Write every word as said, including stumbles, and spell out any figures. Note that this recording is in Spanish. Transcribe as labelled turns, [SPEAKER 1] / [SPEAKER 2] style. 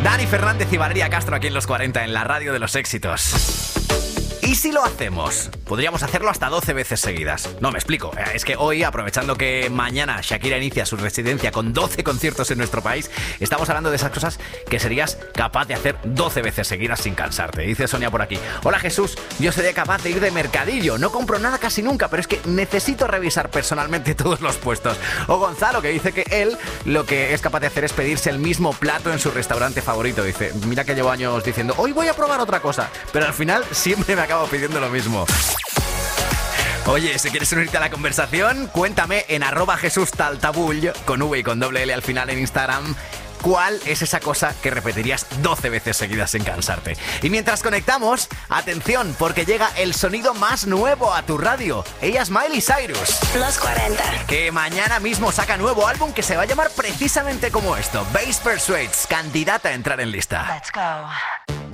[SPEAKER 1] Dani Fernández y Valeria Castro aquí en Los cuarenta, en la radio de los éxitos. ¿Y si lo hacemos? Podríamos hacerlo hasta doce veces seguidas. No, me explico. Es que hoy, aprovechando que mañana Shakira inicia su residencia con doce conciertos en nuestro país, estamos hablando de esas cosas que serías capaz de hacer doce veces seguidas sin cansarte. Dice Sonia por aquí: hola Jesús, yo sería capaz de ir de mercadillo. No compro nada casi nunca, pero es que necesito revisar personalmente todos los puestos. O Gonzalo, que dice que él lo que es capaz de hacer es pedirse el mismo plato en su restaurante favorito. Dice: mira que llevo años diciendo, hoy voy a probar otra cosa, pero al final siempre me acabo pidiendo lo mismo. Oye, si quieres unirte a la conversación, cuéntame en arroba Jesús Taltabull, con V y con doble L al final en Instagram, cuál es esa cosa que repetirías doce veces seguidas sin cansarte. Y mientras conectamos, atención, porque llega el sonido más nuevo a tu radio. Ella es Miley Cyrus.
[SPEAKER 2] Los cuarenta.
[SPEAKER 1] Que mañana mismo saca nuevo álbum que se va a llamar precisamente como esto: Bass Persuades, candidata a entrar en lista.
[SPEAKER 2] Let's go.